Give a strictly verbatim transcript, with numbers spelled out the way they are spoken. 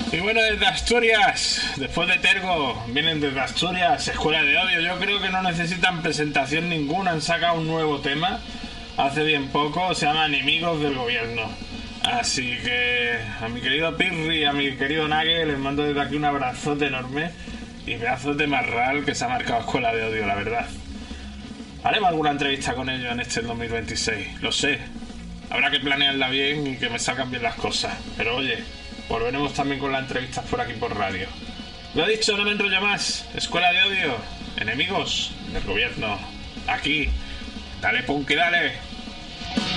Y bueno, desde Asturias, después de Tergo, vienen desde Asturias, Escuela de Odio. Yo creo que no necesitan presentación ninguna, han sacado un nuevo tema hace bien poco, se llama Enemigos del Gobierno. Así que a mi querido Pirri y a mi querido Nage les mando desde aquí un abrazote enorme y pedazos de marral que se ha marcado Escuela de Odio, la verdad. Haremos alguna entrevista con ellos en este dos mil veintiséis, lo sé. Habrá que planearla bien y que me salgan bien las cosas. Pero oye, volveremos también con las entrevistas por aquí por radio. Lo dicho, no me enrollo más. Escuela de Odio, enemigos del gobierno. Aquí, dale punk y dale.